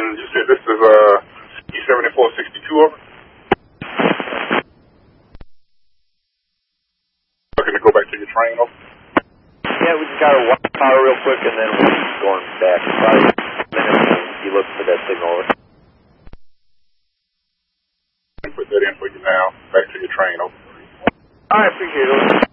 you said this is E7462 over. Looking to go back to your train over. Yeah, we just got to watch power real quick and then we'll keep going back. Probably a minute and you look for that signal over. Put that in for you now. Back to your train over. Alright, appreciate it.